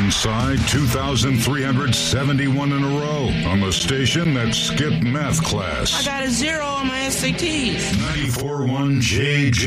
inside 2,371 in a row on the station that skipped math class. I got a 0 on my SATs. 94.1 JJ.